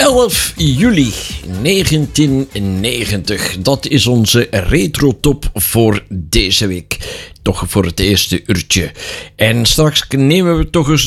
11 juli 1990. Dat is onze retro-top voor deze week. Toch voor het eerste uurtje. En straks nemen we toch eens